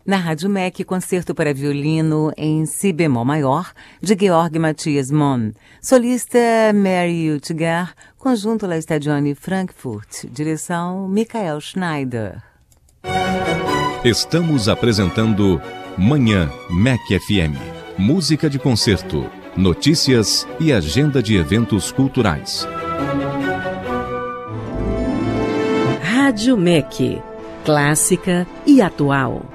Na Rádio MEC, concerto para violino em si bemol maior, de Georg Matthias Mohn. Solista Mary Utgar, conjunto La Stagione Frankfurt. Direção Michael Schneider. Estamos apresentando Manhã MEC FM. Música de concerto, notícias e agenda de eventos culturais. Rádio MEC. Clássica e atual.